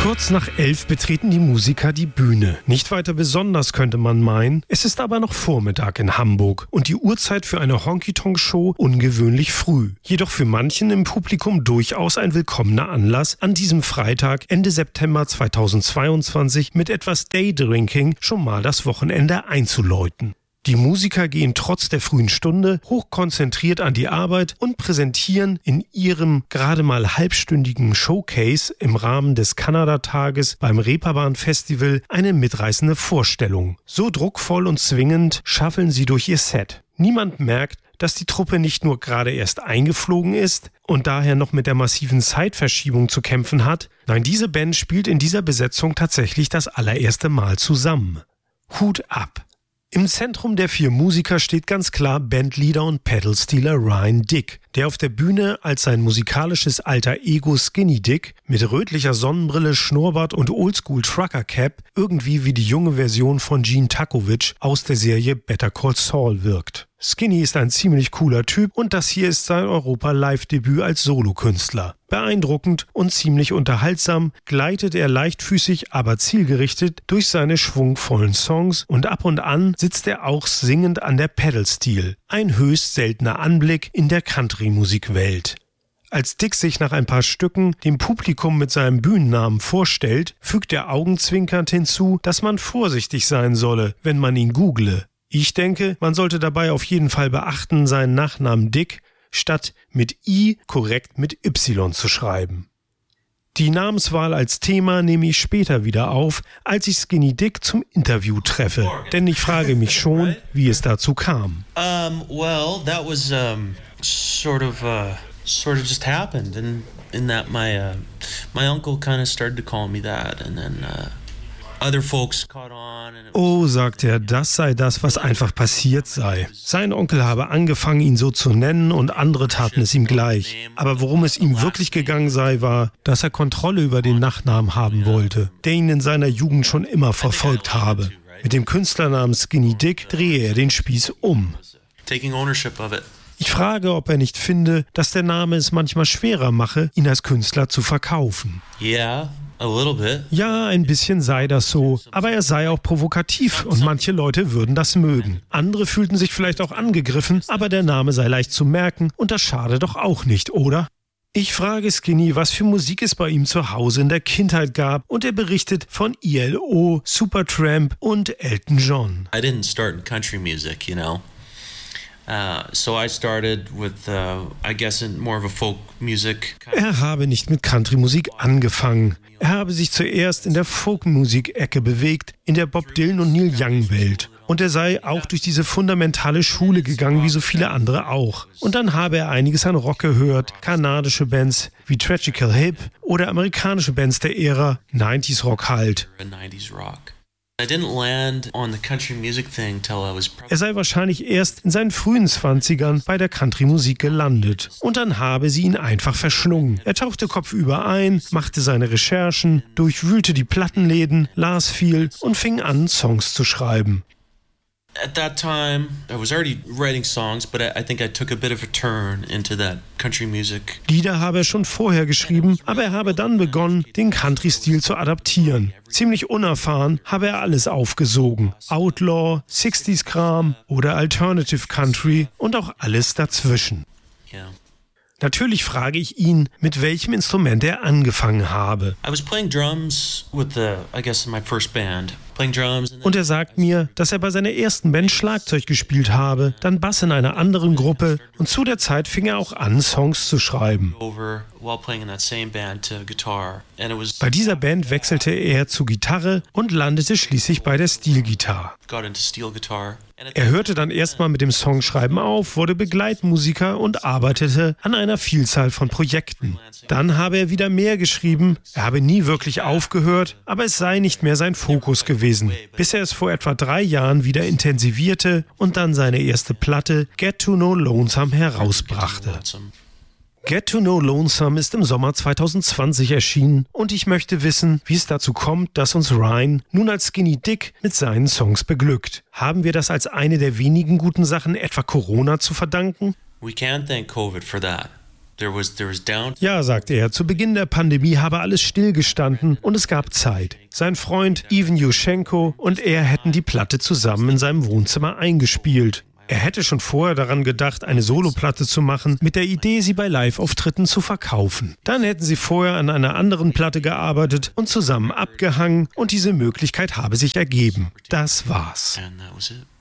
Kurz nach 11 betreten die Musiker die Bühne. Nicht weiter besonders, könnte man meinen. Es ist aber noch Vormittag in Hamburg und die Uhrzeit für eine Honky-Tonk-Show ungewöhnlich früh. Jedoch für manchen im Publikum durchaus ein willkommener Anlass, an diesem Freitag Ende September 2022 mit etwas Daydrinking schon mal das Wochenende einzuläuten. Die Musiker gehen trotz der frühen Stunde hochkonzentriert an die Arbeit und präsentieren in ihrem gerade mal halbstündigen Showcase im Rahmen des Kanada-Tages beim Reeperbahn-Festival eine mitreißende Vorstellung. So druckvoll und zwingend schaffeln sie durch ihr Set. Niemand merkt, dass die Truppe nicht nur gerade erst eingeflogen ist und daher noch mit der massiven Zeitverschiebung zu kämpfen hat. Nein, diese Band spielt in dieser Besetzung tatsächlich das allererste Mal zusammen. Hut ab! Im Zentrum der 4 Musiker steht ganz klar Bandleader und Pedalstealer Ryan Dick, der auf der Bühne als sein musikalisches alter Ego Skinny Dick mit rötlicher Sonnenbrille, Schnurrbart und Oldschool Trucker Cap irgendwie wie die junge Version von Gene Takovich aus der Serie Better Call Saul wirkt. Skinny ist ein ziemlich cooler Typ und das hier ist sein Europa-Live-Debüt als Solokünstler. Beeindruckend und ziemlich unterhaltsam gleitet er leichtfüßig, aber zielgerichtet durch seine schwungvollen Songs und ab und an sitzt er auch singend an der Pedalsteel. Ein höchst seltener Anblick in der Country-Musikwelt. Als Dick sich nach ein paar Stücken dem Publikum mit seinem Bühnennamen vorstellt, fügt er augenzwinkernd hinzu, dass man vorsichtig sein solle, wenn man ihn google. Ich denke, man sollte dabei auf jeden Fall beachten, seinen Nachnamen Dick statt mit I korrekt mit Y zu schreiben. Die Namenswahl als Thema nehme ich später wieder auf, als ich Skinny Dick zum Interview treffe. Denn ich frage mich schon, wie es dazu kam. Well, that was sort of just happened, in that my uncle kind of started to call me that, and then other folks caught on. Oh, sagt er, das sei das, was einfach passiert sei. Sein Onkel habe angefangen, ihn so zu nennen und andere taten es ihm gleich. Aber worum es ihm wirklich gegangen sei, war, dass er Kontrolle über den Nachnamen haben wollte, der ihn in seiner Jugend schon immer verfolgt habe. Mit dem Künstlernamen Skinny Dick drehe er den Spieß um. Ich frage, ob er nicht finde, dass der Name es manchmal schwerer mache, ihn als Künstler zu verkaufen. A little bit. Ja, ein bisschen sei das so, aber er sei auch provokativ und manche Leute würden das mögen. Andere fühlten sich vielleicht auch angegriffen, aber der Name sei leicht zu merken und das schade doch auch nicht, oder? Ich frage Skinny, was für Musik es bei ihm zu Hause in der Kindheit gab und er berichtet von ILO, Supertramp und Elton John. I didn't start in country music, you know. So I started with, I guess, in more of a folk music. Er habe nicht mit Country-Musik angefangen. Er habe sich zuerst in der Folk-Musik-Ecke bewegt, in der Bob Dylan und Neil Young-Welt. Und er sei auch durch diese fundamentale Schule gegangen, wie so viele andere auch. Und dann habe er einiges an Rock gehört, kanadische Bands wie Tragical Hip oder amerikanische Bands der Ära, 90s Rock halt. Er sei wahrscheinlich erst in seinen frühen 20ern bei der Country-Musik gelandet. Und dann habe sie ihn einfach verschlungen. Er tauchte kopfüber ein, machte seine Recherchen, durchwühlte die Plattenläden, las viel und fing an, Songs zu schreiben. At that time, I was already writing songs, but I think I took a bit of a turn into that country music. Lieder habe er schon vorher geschrieben, aber er habe dann begonnen, den Country-Stil zu adaptieren. Ziemlich unerfahren habe er alles aufgesogen. Outlaw, 60s-Kram oder Alternative Country und auch alles dazwischen. Yeah. Natürlich frage ich ihn, mit welchem Instrument er angefangen habe. I was playing drums with my first band. Und er sagt mir, dass er bei seiner ersten Band Schlagzeug gespielt habe, dann Bass in einer anderen Gruppe und zu der Zeit fing er auch an, Songs zu schreiben. Bei dieser Band wechselte er zu Gitarre und landete schließlich bei der Steel-Gitarre. Er hörte dann erstmal mit dem Songschreiben auf, wurde Begleitmusiker und arbeitete an einer Vielzahl von Projekten. Dann habe er wieder mehr geschrieben, er habe nie wirklich aufgehört, aber es sei nicht mehr sein Fokus gewesen, bis er es vor etwa 3 Jahren wieder intensivierte und dann seine erste Platte Get to Know Lonesome herausbrachte. Get to Know Lonesome ist im Sommer 2020 erschienen und ich möchte wissen, wie es dazu kommt, dass uns Ryan nun als Skinny Dick mit seinen Songs beglückt. Haben wir das als eine der wenigen guten Sachen etwa Corona zu verdanken? We can't thank COVID for that. There was down. Ja, sagte er, zu Beginn der Pandemie habe alles stillgestanden und es gab Zeit. Sein Freund Ivan Yushchenko und er hätten die Platte zusammen in seinem Wohnzimmer eingespielt. Er hätte schon vorher daran gedacht, eine Soloplatte zu machen, mit der Idee, sie bei Live-Auftritten zu verkaufen. Dann hätten sie vorher an einer anderen Platte gearbeitet und zusammen abgehangen und diese Möglichkeit habe sich ergeben. Das war's. And that was it.